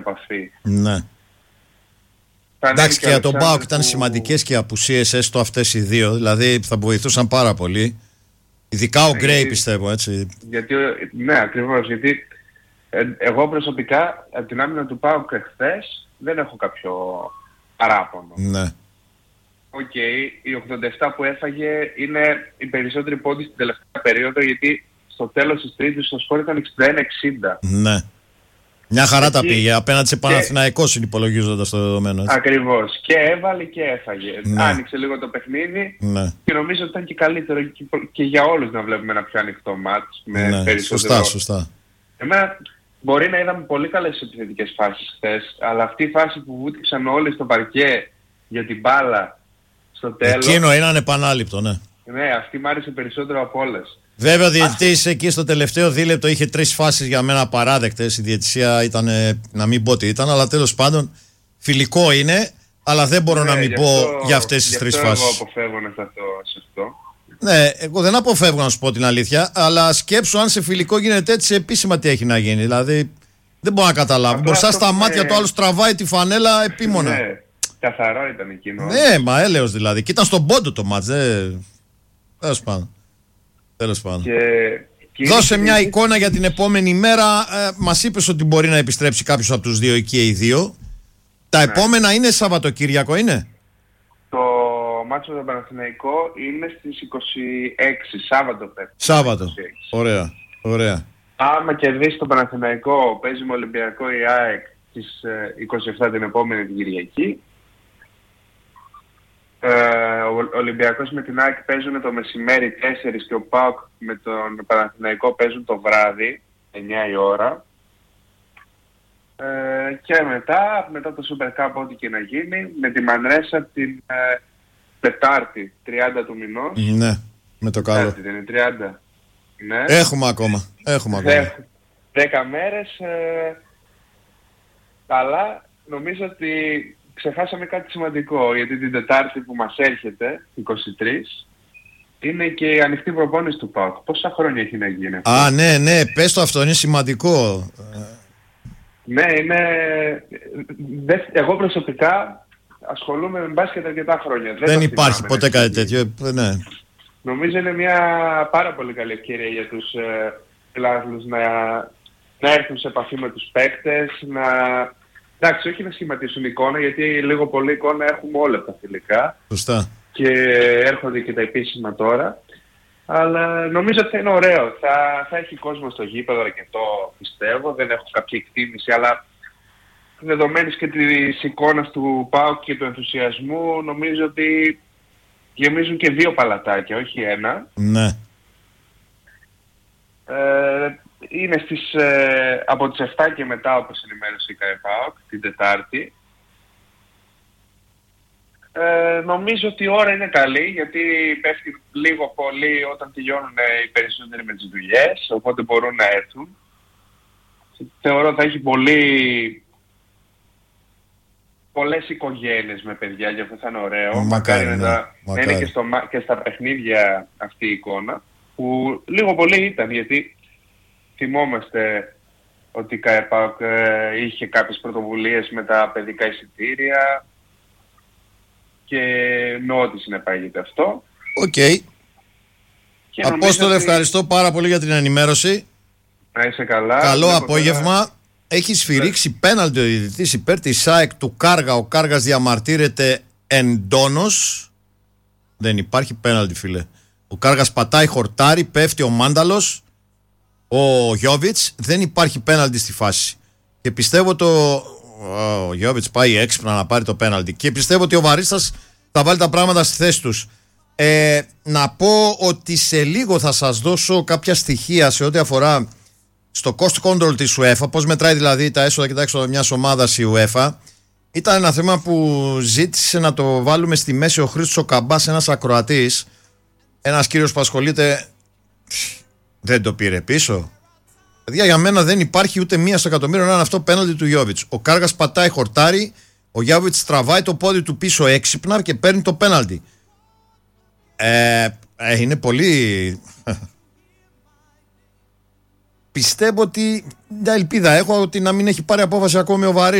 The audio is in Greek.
επαφή. Ναι. Εντάξει, και για τον ΠΑΟΚ ήταν σημαντικές και οι απουσίες, έστω αυτές οι δύο. Δηλαδή θα βοηθούσαν πάρα πολύ. Ειδικά ο Γκρέι, πιστεύω, έτσι. Γιατί, ναι, ακριβώς. Γιατί εγώ προσωπικά από την άμυνα του ΠΑΟΚ εχθές δεν έχω κάποιο παράπονο. Ναι. Οκ, οι 87 που έφαγε είναι οι περισσότεροι πόντοι στην τελευταία περίοδο, γιατί στο τέλος της τρίτης το σκορ ήταν 61-60. Ναι. Μια χαρά τα πήγε. Απέναντι σε Παναθηναϊκό συνυπολογίζοντας το δεδομένο. Έτσι. Ακριβώς. Και έβαλε και έφαγε. Ναι. Άνοιξε λίγο το παιχνίδι. Ναι. Και νομίζω ότι ήταν και καλύτερο και για όλους να βλέπουμε ένα πιο ανοιχτό μάτς. Με περισσότερο... Σωστά. Εμένα μπορεί να είδαμε πολύ καλές επιθετικές φάσεις χθες, αλλά αυτή η φάση που βούτυξαν όλοι στο παρκέ για την μπάλα στο τέλος... Εκείνο είναι ανεπανάληπτο, ναι. Ναι, αυτή μ' άρεσε περισσότερο από όλες. Βέβαια, ο διαιτητής εκεί στο τελευταίο δίλεπτο είχε 3 φάσεις για μένα απαράδεκτες. Η διαιτησία ήταν, να μην πω τι ήταν, αλλά τέλος πάντων φιλικό είναι, αλλά δεν μπορώ να μην πω για αυτές τις 3 φάσεις. Εγώ αποφεύγω να σταθώ σε αυτό. Ναι, εγώ δεν αποφεύγω να σου πω την αλήθεια, αλλά σκέψου αν σε φιλικό γίνεται έτσι επίσημα τι έχει να γίνει. Δηλαδή δεν μπορώ να καταλάβω. Μπροστά στα μάτια του άλλου τραβάει τη φανέλα επίμονα. Ναι, καθαρό ήταν εκείνο. Ναι, μα έλεος δηλαδή. Και ήταν στον πόντο το μάτς. Τέλος πάντων. Δώσε μια εικόνα για την επόμενη μέρα. Μας είπες ότι μπορεί να επιστρέψει κάποιος από τους δύο ή και οι δύο. Τα επόμενα είναι Σαββατοκύριακο, είναι? Το μάτσο του Παναθηναϊκό είναι στις 26, Σάββατο πέφτει. Σάββατο. Ωραία. Άμα κερδίσει το Παναθηναϊκό, παίζει με Ολυμπιακό η ΑΕΚ στις 27 την επόμενη την Κυριακή. Ο Ολυμπιακός με την ΑΕΚ παίζουν το μεσημέρι 4 και ο ΠΑΟΚ με τον Παναθηναϊκό παίζουν το βράδυ 9 η ώρα. Και μετά το Super Cup ό,τι και να γίνει, με τη Μανρέσα την Τετάρτη 30 του μηνός. Ναι, με το καλό. Τετάρτη είναι 30. Ναι. Έχουμε ακόμα. 10 μέρες. Αλλά νομίζω ότι ξεχάσαμε κάτι σημαντικό, γιατί την Τετάρτη που μας έρχεται, 23, είναι και η ανοιχτή προπόνηση του ΠΑΟΚ. Πόσα χρόνια έχει να γίνει αυτό? Α, ναι, πες το αυτό, είναι σημαντικό. Ναι, εγώ προσωπικά ασχολούμαι με μπάσκετ αρκετά χρόνια. Δεν υπάρχει ποτέ κάτι τέτοιο, ναι. Νομίζω είναι μια πάρα πολύ καλή ευκαιρία για τους φιλάθλους να έρθουν σε επαφή με τους παίκτες, εντάξει, όχι να σχηματίσουν εικόνα, γιατί λίγο πολύ εικόνα έχουμε όλα τα φιλικά. Σωστά. Και έρχονται και τα επίσημα τώρα. Αλλά νομίζω ότι θα είναι ωραίο. Θα έχει κόσμο στο γήπεδο αρκετό, πιστεύω. Δεν έχω κάποια εκτίμηση, αλλά δεδομένης και της εικόνας του ΠΑΟΚ και του ενθουσιασμού, νομίζω ότι γεμίζουν και 2 παλατάκια, όχι 1. Ναι. Είναι από τις 7 και μετά, όπως ενημέρωσε η ΚΑΕΠΑΟΚ, την Τετάρτη. Νομίζω ότι η ώρα είναι καλή, γιατί πέφτει λίγο πολύ όταν τελειώνουν οι περισσότεροι με τις δουλειές, οπότε μπορούν να έρθουν. Θεωρώ θα έχει πολλές οικογένειες με παιδιά, γι' αυτό θα είναι ωραίο. Μακάρι να είναι και στα παιχνίδια αυτή η εικόνα, που λίγο πολύ ήταν, γιατί θυμόμαστε ότι η ΚΑΕΠΑΚ είχε κάποιες πρωτοβουλίες με τα παιδικά εισιτήρια και με ό,τι συνεπάγεται αυτό. Οκ. Απόστολε, ευχαριστώ πάρα πολύ για την ενημέρωση. Να είσαι καλά. Καλό απόγευμα. Έχει σφυρίξει πέναλτι ο διαιτητής υπέρ της ΑΕΚ του Κάργα. Ο Κάργας διαμαρτύρεται εντόνως. Δεν υπάρχει πέναλτι, φίλε. Ο Κάργας πατάει χορτάρι, πέφτει ο Μάνταλος, ο Γιόβιτς. Δεν υπάρχει πέναλτι στη φάση. Και πιστεύω ο Γιόβιτς πάει έξυπνα να πάρει το πέναλτι. Και πιστεύω ότι ο Βαρίστας θα βάλει τα πράγματα στη θέση τους. Να πω ότι σε λίγο θα σας δώσω κάποια στοιχεία σε ό,τι αφορά στο cost control της UEFA, πώς μετράει δηλαδή τα έσοδα και τα έξοδα μιας ομάδας η UEFA. Ήταν ένα θέμα που ζήτησε να το βάλουμε στη μέση ο Χρήστος ο Καμπάς, ένας ακροατής, ένας κύριος που ασχολείται, δεν το πήρε πίσω. Παιδιά, για μένα δεν υπάρχει ούτε μία στο εκατομμύριο να είναι αυτό πέναλτι του Γιόβιτς. Ο Κάργας πατάει χορτάρι, ο Γιόβιτς τραβάει το πόδι του πίσω έξυπνα και παίρνει το πέναλτι. Είναι πολύ... πιστεύω ότι μια ελπίδα έχω ότι να μην έχει πάρει απόφαση ακόμη ο Βαρύς.